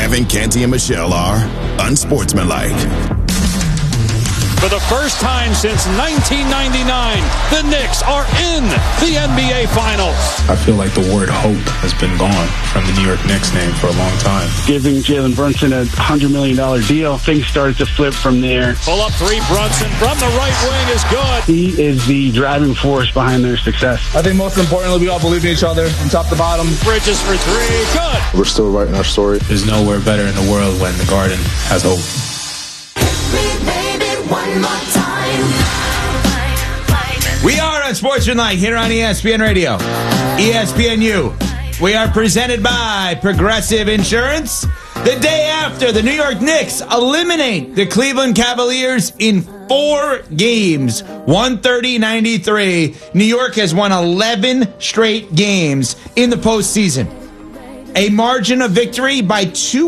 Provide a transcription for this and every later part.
Kevin, Canty, and Michelle are unsportsmanlike. For the first time since 1999, the Knicks are in the NBA Finals. I feel like the word hope has been gone from the New York Knicks name for a long time. Giving Jalen Brunson a $100 million deal, things started to flip from there. Pull up three, Brunson from the right wing is good. He is the driving force behind their success. I think most importantly, we all believe in each other from top to bottom. Bridges for three, good. We're still writing our story. There's nowhere better in the world when the Garden has hope. One more time. We are Unsportsmanlike here on ESPN Radio, ESPNU. We are presented by Progressive Insurance. The day after the New York Knicks eliminate the Cleveland Cavaliers in 4 games, 130-93, New York has won 11 straight games in the postseason. A margin of victory by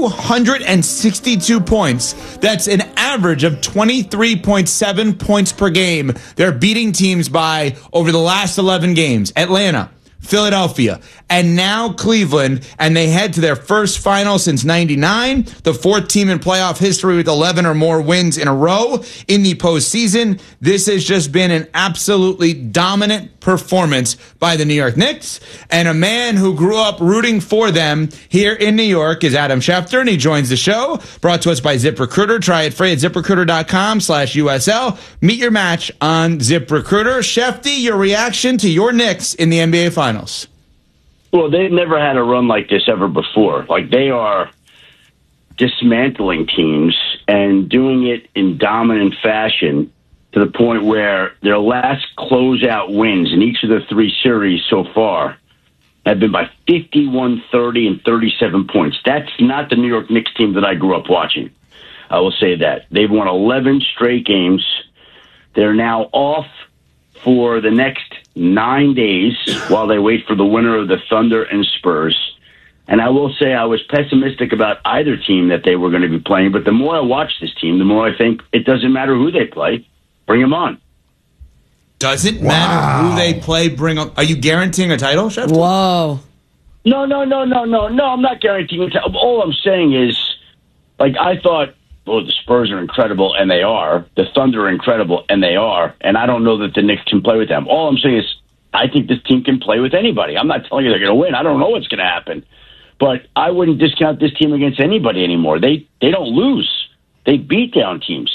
262 points. That's an average of 23.7 points per game. They're beating teams by over the last 11 games. Atlanta, Philadelphia, and now Cleveland, and they head to their first final since 99, the 4th team in playoff history with 11 or more wins in a row in the postseason. This has just been an absolutely dominant performance by the New York Knicks, and a man who grew up rooting for them here in New York is Adam Schefter, and he joins the show, brought to us by ZipRecruiter. Try it free at ZipRecruiter.com/USL. Meet your match on ZipRecruiter. Shefty, your reaction to your Knicks in the NBA Finals? Well, they've never had a run like this ever before. Like, they are dismantling teams and doing it in dominant fashion to the point where their last closeout wins in each of the 3 series so far have been by 51, 30, and 37 points. That's not the New York Knicks team that I grew up watching. I will say that. They've won 11 straight games. They're now off for the next 9 days while they wait for the winner of the Thunder and Spurs. And I will say I was pessimistic about either team that they were going to be playing, but the more I watch this team, the more I think it doesn't matter who they play. Bring them on. Doesn't matter who they play, bring them. Are you guaranteeing a title, Chef? Whoa. No, I'm not guaranteeing it. All I'm saying is, like, I thought, well, the Spurs are incredible, and they are. The Thunder are incredible, and they are. And I don't know that the Knicks can play with them. All I'm saying is I think this team can play with anybody. I'm not telling you they're going to win. I don't know what's going to happen. But I wouldn't discount this team against anybody anymore. They don't lose. They beat down teams.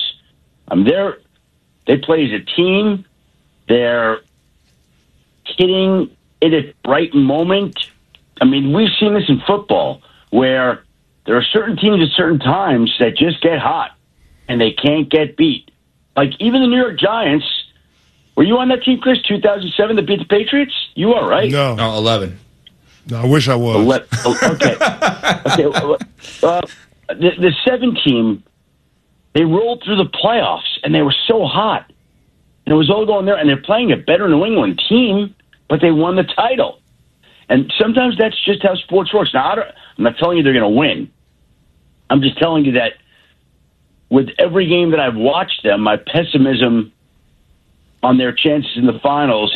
They play as a team. They're hitting it at right moment. I mean, we've seen this in football where there are certain teams at certain times that just get hot and they can't get beat. Like even the New York Giants. Were you on that team, Chris, 2007 that beat the Patriots? You are, right? No. 11. No, I wish I was. Okay. The 7 team, they rolled through the playoffs and they were so hot. And it was all going there, and they're playing a better New England team, but they won the title. And sometimes that's just how sports works. Now, I'm not telling you they're going to win. I'm just telling you that with every game that I've watched them, my pessimism on their chances in the finals